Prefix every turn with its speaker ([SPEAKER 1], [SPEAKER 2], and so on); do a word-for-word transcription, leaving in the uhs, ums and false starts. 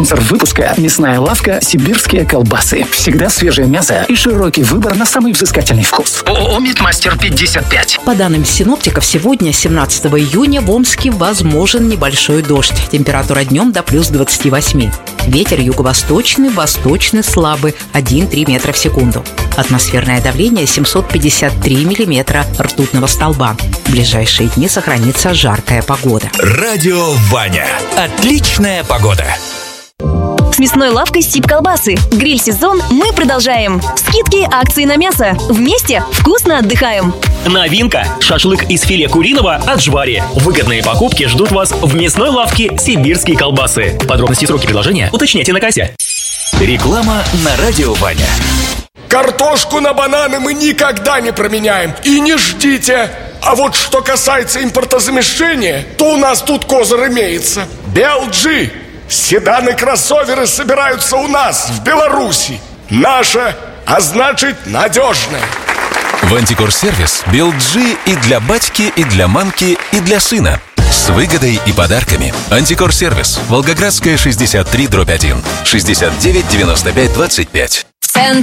[SPEAKER 1] Спонсор выпуска – мясная лавка «Сибирские колбасы». Всегда свежее мясо и широкий выбор на самый взыскательный вкус. ООО «Мидмастер пятьдесят пять».
[SPEAKER 2] По данным синоптиков, сегодня, семнадцатого июня, в Омске возможен небольшой дождь. Температура днем до плюс двадцати восьми. Ветер юго-восточный, восточный слабый – один-три метра в секунду. Атмосферное давление семьсот пятьдесят три миллиметра ртутного столба. В ближайшие дни сохранится жаркая погода.
[SPEAKER 3] Радио Ваня. Отличная погода.
[SPEAKER 4] С мясной лавкой «Сиб колбасы». Гриль-сезон мы продолжаем. Скидки, акции на мясо. Вместе вкусно отдыхаем.
[SPEAKER 5] Новинка. Шашлык из филе куриного от Жвари. Выгодные покупки ждут вас в мясной лавке «Сибирские колбасы». Подробности и сроки предложения уточняйте на кассе.
[SPEAKER 3] Реклама на Радио Ваня.
[SPEAKER 6] Картошку на бананы мы никогда не променяем. И не ждите. А вот что касается импортозамещения, то у нас тут козырь имеется. би эл джи. Седаны-кроссоверы собираются у нас, в Беларуси. Наше, а значит надежное.
[SPEAKER 7] В Антикор-сервис би эл джи и для батьки, и для мамки, и для сына. С выгодой и подарками. Антикор-сервис. Волгоградская, шестьдесят три дробь один. шестьдесят девять девяносто пять двадцать пять.